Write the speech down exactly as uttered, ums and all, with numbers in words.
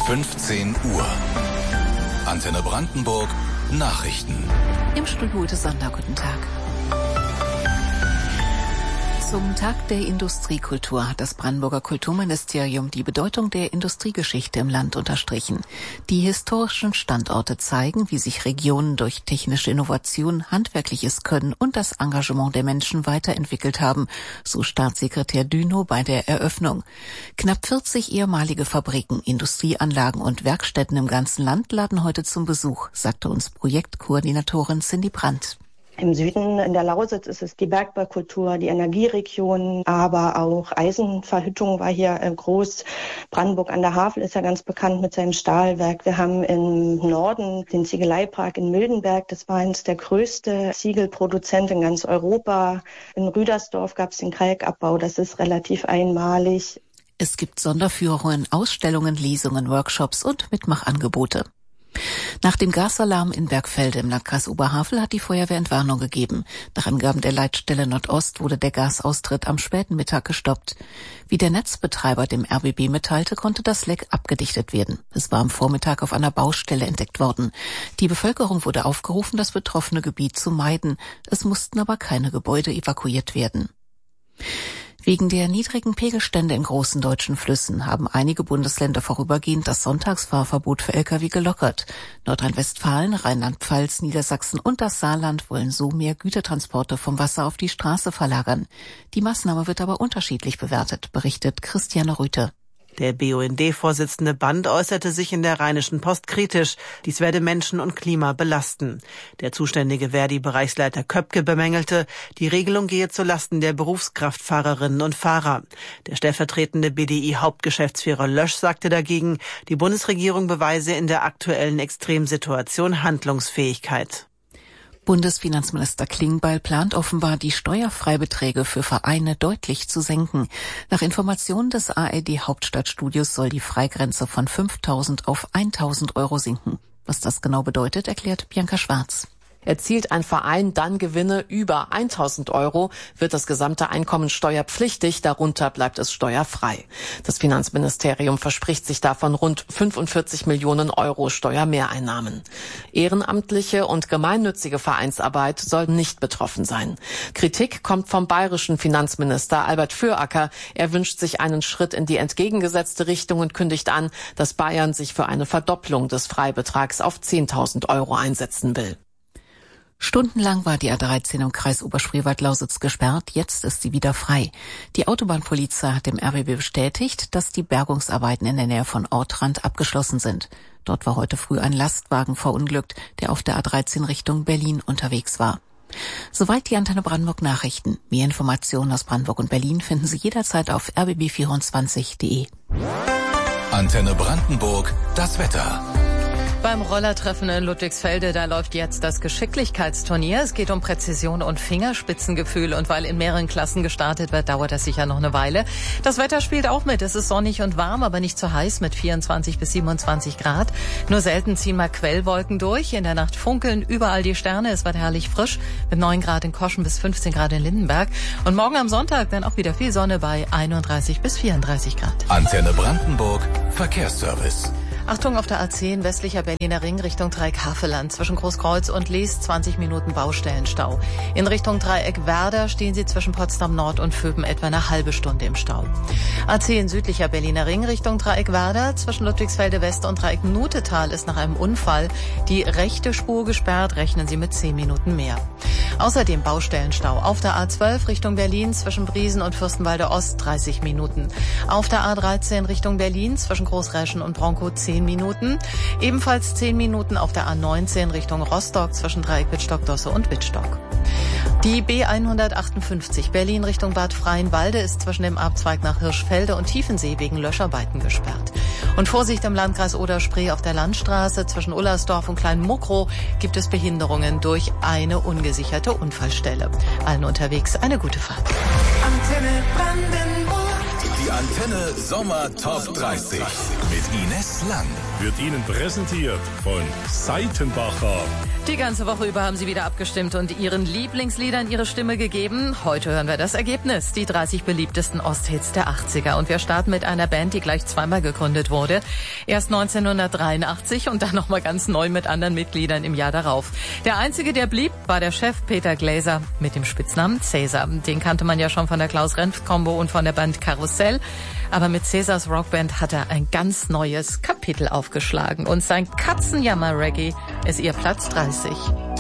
fünfzehn Uhr. Antenne Brandenburg Nachrichten. Im Studio Ute Sonder, guten Tag. Zum Tag der Industriekultur hat das Brandenburger Kulturministerium die Bedeutung der Industriegeschichte im Land unterstrichen. Die historischen Standorte zeigen, wie sich Regionen durch technische Innovation, handwerkliches Können und das Engagement der Menschen weiterentwickelt haben, so Staatssekretär Dünow bei der Eröffnung. Knapp vierzig ehemalige Fabriken, Industrieanlagen und Werkstätten im ganzen Land laden heute zum Besuch, sagte uns Projektkoordinatorin Cindy Brandt. Im Süden in der Lausitz ist es die Bergbaukultur, die Energieregion, aber auch Eisenverhüttung war hier groß. Brandenburg an der Havel ist ja ganz bekannt mit seinem Stahlwerk. Wir haben im Norden den Ziegeleipark in Mildenberg. Das war eines der größte Ziegelproduzent in ganz Europa. In Rüdersdorf gab es den Kalkabbau. Das ist relativ einmalig. Es gibt Sonderführungen, Ausstellungen, Lesungen, Workshops und Mitmachangebote. Nach dem Gasalarm in Bergfelde im Landkreis Oberhavel hat die Feuerwehr Entwarnung gegeben. Nach Angaben der Leitstelle Nordost wurde der Gasaustritt am späten Mittag gestoppt. Wie der Netzbetreiber dem R B B mitteilte, konnte das Leck abgedichtet werden. Es war am Vormittag auf einer Baustelle entdeckt worden. Die Bevölkerung wurde aufgerufen, das betroffene Gebiet zu meiden. Es mussten aber keine Gebäude evakuiert werden. Wegen der niedrigen Pegelstände in großen deutschen Flüssen haben einige Bundesländer vorübergehend das Sonntagsfahrverbot für L K W gelockert. Nordrhein-Westfalen, Rheinland-Pfalz, Niedersachsen und das Saarland wollen so mehr Gütertransporte vom Wasser auf die Straße verlagern. Die Maßnahme wird aber unterschiedlich bewertet, berichtet Christiane Rüthe. Der B U N D-Vorsitzende Band äußerte sich in der Rheinischen Post kritisch. Dies werde Menschen und Klima belasten. Der zuständige Verdi-Bereichsleiter Köpke bemängelte, die Regelung gehe zulasten der Berufskraftfahrerinnen und Fahrer. Der stellvertretende B D I-Hauptgeschäftsführer Lösch sagte dagegen, die Bundesregierung beweise in der aktuellen Extremsituation Handlungsfähigkeit. Bundesfinanzminister Klingbeil plant offenbar, die Steuerfreibeträge für Vereine deutlich zu senken. Nach Informationen des A R D-Hauptstadtstudios soll die Freigrenze von fünftausend auf eintausend Euro sinken. Was das genau bedeutet, erklärt Bianca Schwarz. Erzielt ein Verein dann Gewinne über eintausend Euro, wird das gesamte Einkommen steuerpflichtig, darunter bleibt es steuerfrei. Das Finanzministerium verspricht sich davon rund fünfundvierzig Millionen Euro Steuermehreinnahmen. Ehrenamtliche und gemeinnützige Vereinsarbeit soll nicht betroffen sein. Kritik kommt vom bayerischen Finanzminister Albert Füracker. Er wünscht sich einen Schritt in die entgegengesetzte Richtung und kündigt an, dass Bayern sich für eine Verdopplung des Freibetrags auf zehntausend Euro einsetzen will. Stundenlang war die A dreizehn im Kreis Oberspreewald-Lausitz gesperrt, jetzt ist sie wieder frei. Die Autobahnpolizei hat dem R B B bestätigt, dass die Bergungsarbeiten in der Nähe von Ortrand abgeschlossen sind. Dort war heute früh ein Lastwagen verunglückt, der auf der A dreizehn Richtung Berlin unterwegs war. Soweit die Antenne Brandenburg Nachrichten. Mehr Informationen aus Brandenburg und Berlin finden Sie jederzeit auf r b b vierundzwanzig punkt de. Antenne Brandenburg, das Wetter. Beim Rollertreffen in Ludwigsfelde, da läuft jetzt das Geschicklichkeitsturnier. Es geht um Präzision und Fingerspitzengefühl. Und weil in mehreren Klassen gestartet wird, dauert das sicher noch eine Weile. Das Wetter spielt auch mit. Es ist sonnig und warm, aber nicht zu heiß mit vierundzwanzig bis siebenundzwanzig Grad. Nur selten ziehen mal Quellwolken durch. In der Nacht funkeln überall die Sterne. Es wird herrlich frisch mit neun Grad in Koschen bis fünfzehn Grad in Lindenberg. Und morgen am Sonntag dann auch wieder viel Sonne bei einunddreißig bis vierunddreißig Grad. Antenne Brandenburg, Verkehrsservice. Achtung auf der A zehn, westlicher Berliner Ring Richtung Dreieck-Havelland. Zwischen Großkreuz und Lees zwanzig Minuten Baustellenstau. In Richtung Dreieck-Werder stehen Sie zwischen Potsdam Nord und Vöben etwa eine halbe Stunde im Stau. A zehn, südlicher Berliner Ring Richtung Dreieck-Werder. Zwischen Ludwigsfelde West und Dreieck-Nutetal ist nach einem Unfall die rechte Spur gesperrt. Rechnen Sie mit zehn Minuten mehr. Außerdem Baustellenstau auf der A zwölf Richtung Berlin zwischen Briesen und Fürstenwalde Ost dreißig Minuten. Auf der A dreizehn Richtung Berlin zwischen Großräschen und Bronkow zehn Minuten. Ebenfalls zehn Minuten auf der A neunzehn Richtung Rostock zwischen Dreieck Wittstock-Dosse und Wittstock. Die B hundertachtundfünfzig Berlin Richtung Bad Freienwalde ist zwischen dem Abzweig nach Hirschfelde und Tiefensee wegen Löscharbeiten gesperrt. Und Vorsicht im Landkreis Oder-Spree auf der Landstraße zwischen Ullersdorf und Kleinmuckrow gibt es Behinderungen durch eine ungesicherte Unfallstelle. Allen unterwegs eine gute Fahrt. Antenne Brandenburg. Die Antenne Sommer Top dreißig mit Ines Lang. Wird Ihnen präsentiert von Seitenbacher. Die ganze Woche über haben Sie wieder abgestimmt und Ihren Lieblingsliedern Ihre Stimme gegeben. Heute hören wir das Ergebnis, die dreißig beliebtesten Osthits der achtziger. Und wir starten mit einer Band, die gleich zweimal gegründet wurde. Erst neunzehnhundertdreiundachtzig und dann nochmal ganz neu mit anderen Mitgliedern im Jahr darauf. Der einzige, der blieb, war der Chef Peter Gläser mit dem Spitznamen Cäsar. Den kannte man ja schon von der Klaus-Renft-Kombo und von der Band Karussell. Aber mit Cäsars Rockband hat er ein ganz neues Kapitel aufgeschlagen. Und sein Katzenjammer-Reggae ist ihr Platz dreißig.